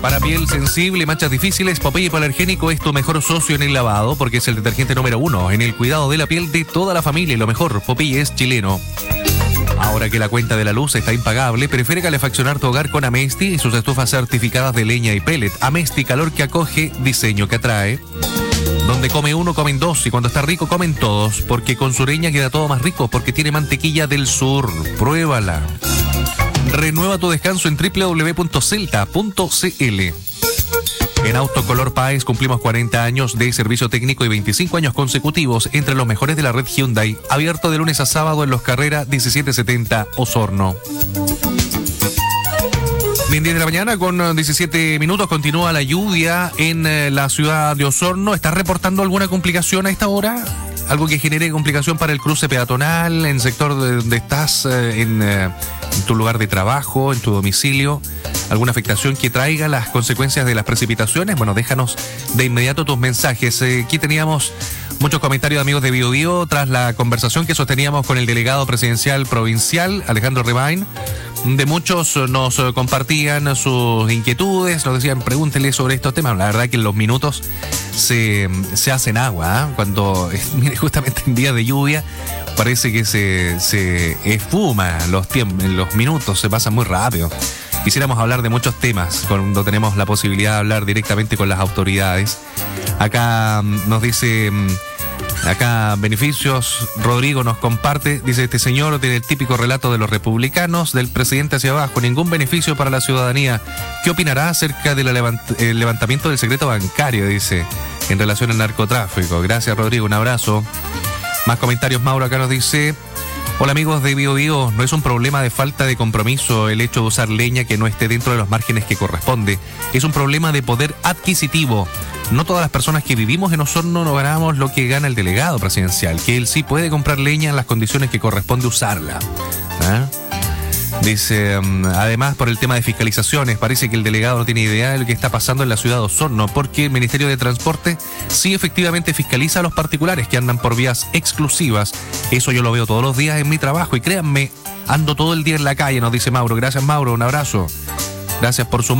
Para piel sensible y manchas difíciles, Popeye Hipoalergénico es tu mejor socio en el lavado porque es el detergente número 1 en el cuidado de la piel de toda la familia y lo mejor, Popeye es chileno. Ahora que la cuenta de la luz está impagable, prefiere calefaccionar tu hogar con Amesti y sus estufas certificadas de leña y pellet. Amesti, calor que acoge, diseño que atrae. Donde come uno, comen dos, y cuando está rico, comen todos, porque con Sureña queda todo más rico, porque tiene mantequilla del sur. Pruébala. Renueva tu descanso en www.celta.cl. En Autocolor Páez cumplimos 40 años de servicio técnico y 25 años consecutivos entre los mejores de la red Hyundai, abierto de lunes a sábado en Los Carrera 1770 Osorno. Bien, 10 de la mañana con 17 minutos, continúa la lluvia en la ciudad de Osorno. ¿Estás reportando alguna complicación a esta hora? ¿Algo que genere complicación para el cruce peatonal en el sector donde estás, en tu lugar de trabajo, en tu domicilio? ¿Alguna afectación que traiga las consecuencias de las precipitaciones? Bueno, déjanos de inmediato tus mensajes. Aquí teníamos muchos comentarios de amigos de Bio Bio tras la conversación que sosteníamos con el delegado presidencial provincial, Alejandro Rebain. De muchos nos compartían sus inquietudes, nos decían pregúntele sobre estos temas. La verdad que en los minutos se hacen agua, ¿eh? Cuando, mire, justamente en días de lluvia parece que se esfuma los minutos, se pasan muy rápido. Quisiéramos hablar de muchos temas cuando tenemos la posibilidad de hablar directamente con las autoridades. Acá nos dice... Acá Beneficios Rodrigo nos comparte, dice: este señor tiene el típico relato de los republicanos, del presidente hacia abajo, ningún beneficio para la ciudadanía. ¿Qué opinará acerca del levantamiento del secreto bancario? Dice, en relación al narcotráfico. Gracias, Rodrigo, un abrazo. Más comentarios. Mauro acá nos dice: hola amigos de Bio Bio, no es un problema de falta de compromiso el hecho de usar leña que no esté dentro de los márgenes que corresponde, es un problema de poder adquisitivo. No todas las personas que vivimos en Osorno no ganamos lo que gana el delegado presidencial, que él sí puede comprar leña en las condiciones que corresponde usarla. ¿Ah? Dice, además, por el tema de fiscalizaciones, parece que el delegado no tiene idea de lo que está pasando en la ciudad de Osorno, porque el Ministerio de Transporte sí efectivamente fiscaliza a los particulares que andan por vías exclusivas. Eso yo lo veo todos los días en mi trabajo y créanme, ando todo el día en la calle, nos dice Mauro. Gracias, Mauro, un abrazo. Gracias por su